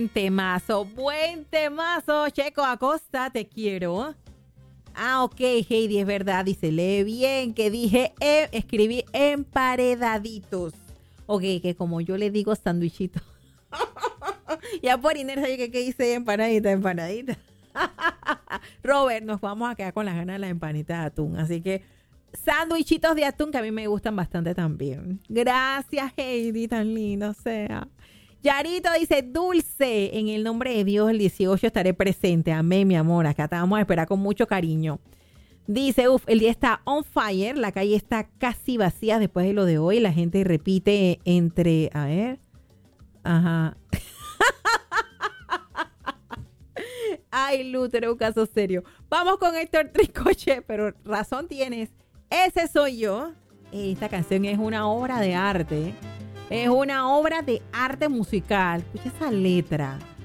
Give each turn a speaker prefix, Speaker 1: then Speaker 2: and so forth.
Speaker 1: Buen temazo, Checo Acosta, te quiero. Ah, ok, Heidi, es verdad, dice, lee bien, que dije, escribí emparedaditos. Ok, que como yo le digo sándwichito. Ya por inercia, que dice empanadita. Robert, nos vamos a quedar con las ganas de las empanitas de atún, así que sándwichitos de atún que a mí me gustan bastante también. Gracias, Heidi, tan lindo sea. Yarito dice, Dulce, en el nombre de Dios, el 18 estaré presente. Amén, mi amor. Acá te vamos a esperar con mucho cariño. Dice, el día está on fire. La calle está casi vacía después de lo de hoy. La gente repite entre... A ver. Ajá. Ay, Luther, un caso serio. Vamos con Héctor Tricoche, pero razón tienes. Ese soy yo. Esta canción es una obra de arte. Es una obra de arte musical. Escucha esa letra.